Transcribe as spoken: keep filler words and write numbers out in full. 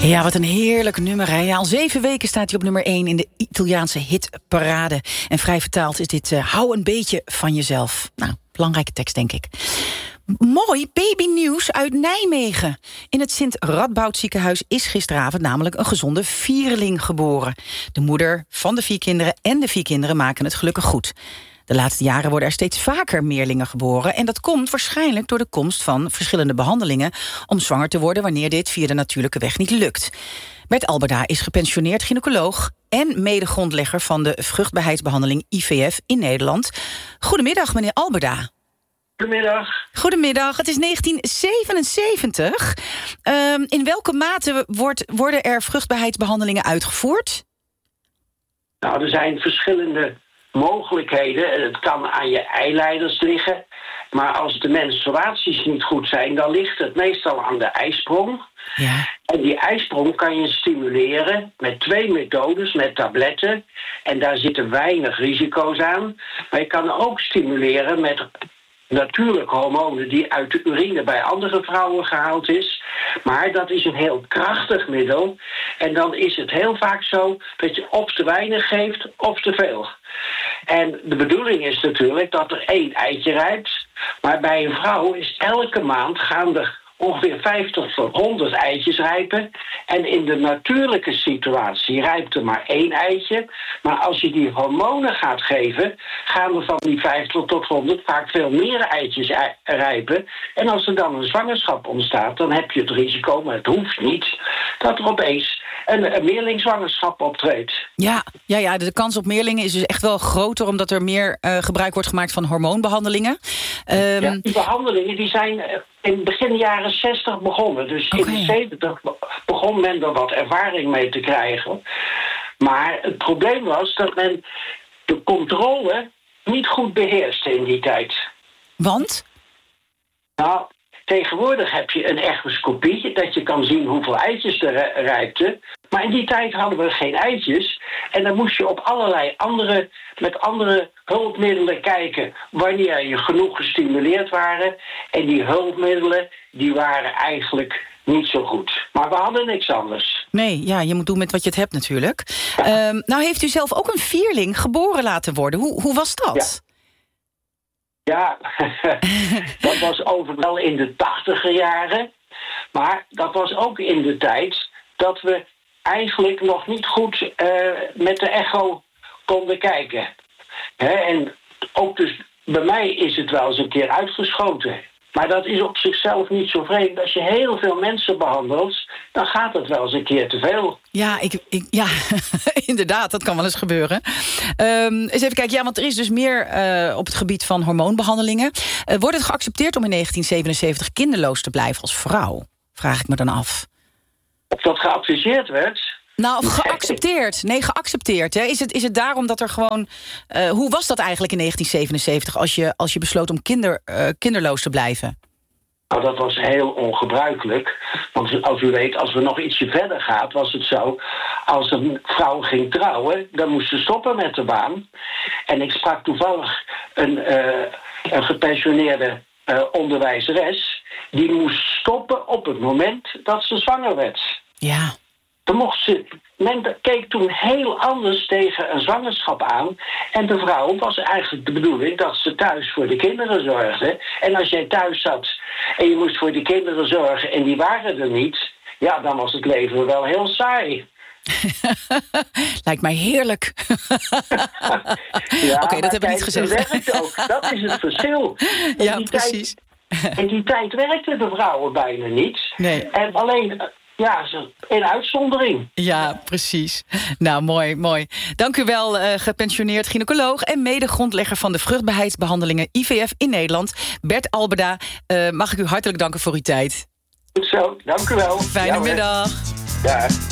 Ja, wat een heerlijk nummer, hè? Ja, al zeven weken staat hij op nummer één in de Italiaanse hitparade. En vrij vertaald is dit uh, hou een beetje van jezelf. Nou, belangrijke tekst, denk ik. Mooi babynieuws uit Nijmegen. In het Sint Radboud ziekenhuis is gisteravond namelijk een gezonde vierling geboren. De moeder van de vier kinderen en de vier kinderen maken het gelukkig goed. De laatste jaren worden er steeds vaker meerlingen geboren. En dat komt waarschijnlijk door de komst van verschillende behandelingen om zwanger te worden wanneer dit via de natuurlijke weg niet lukt. Bert Alberda is gepensioneerd gynaecoloog en medegrondlegger van de vruchtbaarheidsbehandeling I V F in Nederland. Goedemiddag, meneer Alberda. Goedemiddag. Goedemiddag, het is negentien zevenenzeventig. Um, in welke mate wordt, worden er vruchtbaarheidsbehandelingen uitgevoerd? Nou, er zijn verschillende mogelijkheden. Het kan aan je eileiders liggen. Maar als de menstruaties niet goed zijn, dan ligt het meestal aan de eisprong. Ja. En die eisprong kan je stimuleren met twee methodes, met tabletten. En daar zitten weinig risico's aan. Maar je kan ook stimuleren met natuurlijke hormonen die uit de urine bij andere vrouwen gehaald is. Maar dat is een heel krachtig middel. En dan is het heel vaak zo dat je of te weinig geeft of te veel. En de bedoeling is natuurlijk dat er één eitje rijpt. Maar bij een vrouw is elke maand gaan er ongeveer vijftig tot honderd eitjes rijpen. En in de natuurlijke situatie rijpt er maar één eitje. Maar als je die hormonen gaat geven, gaan er van die vijftig tot honderd vaak veel meer eitjes rijpen. En als er dan een zwangerschap ontstaat, dan heb je het risico, maar het hoeft niet, dat er opeens een, een meerlingzwangerschap optreedt. Ja, ja, ja, de kans op meerlingen is dus echt wel groter, omdat er meer uh, gebruik wordt gemaakt van hormoonbehandelingen. Um... Ja, die behandelingen die zijn in begin jaren zestig begonnen. Dus in Okay. de zeventig begon men er wat ervaring mee te krijgen. Maar het probleem was dat men de controle niet goed beheerste in die tijd. Want? Nou, tegenwoordig heb je een echoscopie, dat je kan zien hoeveel eitjes er rijpten. Maar in die tijd hadden we geen eitjes. En dan moest je op allerlei andere, met andere hulpmiddelen kijken wanneer je genoeg gestimuleerd waren. En die hulpmiddelen, die waren eigenlijk niet zo goed. Maar we hadden niks anders. Nee, ja, je moet doen met wat je het hebt natuurlijk. Ja. Um, nou heeft u zelf ook een vierling geboren laten worden. Hoe, hoe was dat? Ja. Ja, dat was overigens wel in de tachtiger jaren. Maar dat was ook in de tijd dat we eigenlijk nog niet goed uh, met de echo konden kijken. He, en ook dus bij mij is het wel eens een keer uitgeschoten. Maar dat is op zichzelf niet zo vreemd. Als je heel veel mensen behandelt, dan gaat het wel eens een keer te veel. Ja, ik, ik, ja inderdaad, dat kan wel eens gebeuren. Um, eens even kijken, ja, want er is dus meer uh, op het gebied van hormoonbehandelingen. Uh, wordt het geaccepteerd om in negentien zevenenzeventig kinderloos te blijven als vrouw? Vraag ik me dan af. Of dat geadviseerd werd? Nou, geaccepteerd. Nee, geaccepteerd. Hè. Is het, is het daarom dat er gewoon... Uh, hoe was dat eigenlijk in negentien zevenenzeventig... als je, als je besloot om kinder, uh, kinderloos te blijven? Nou, dat was heel ongebruikelijk. Want als u weet, als we nog ietsje verder gaat, was het zo, als een vrouw ging trouwen, dan moest ze stoppen met de baan. En ik sprak toevallig een, uh, een gepensioneerde uh, onderwijzeres, die moest stoppen op het moment dat ze zwanger werd. Ja. Dan mocht ze, men keek toen heel anders tegen een zwangerschap aan. En de vrouw was eigenlijk de bedoeling dat ze thuis voor de kinderen zorgde. En als jij thuis zat en je moest voor de kinderen zorgen en die waren er niet, ja, dan was het leven wel heel saai. Lijkt mij heerlijk. Ja, Oké, okay, dat heb ik niet gezegd. Dat werkt ook. Dat is het verschil. In ja, die precies. Tijd, in die tijd werkten de vrouwen bijna niet. Nee. En alleen... Ja, in uitzondering. Ja, precies. Nou, mooi, mooi. Dank u wel, uh, gepensioneerd gynaecoloog en mede-grondlegger van de vruchtbaarheidsbehandelingen I V F in Nederland, Bert Alberda. Uh, mag ik u hartelijk danken voor uw tijd. Goed zo, dank u wel. Fijne ja, middag. Ja.